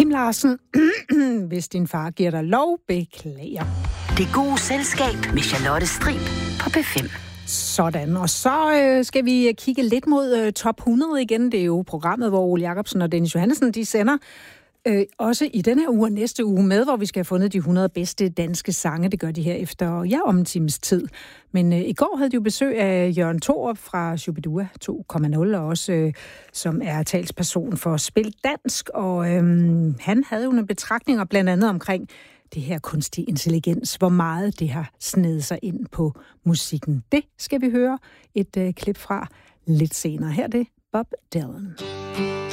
Kim Larsen, hvis din far giver dig lov, beklager. Det gode selskab med Charlotte Strib på P5. Sådan, og så skal vi kigge lidt mod top 100 igen. Det er jo programmet, hvor Ole Jacobsen og Dennis Johannessen, de sender også i denne uge og næste uge med, hvor vi skal have fundet de 100 bedste danske sange. Det gør de her efter, om en times tid. Men i går havde de jo besøg af Jørgen Thorup fra Shubidua 2.0, og også som er talsperson for Spil Dansk. Og han havde jo nogle betragtninger blandt andet omkring det her kunstig intelligens, hvor meget det har snedet sig ind på musikken. Det skal vi høre et klip fra lidt senere. Her er det Bob Dylan.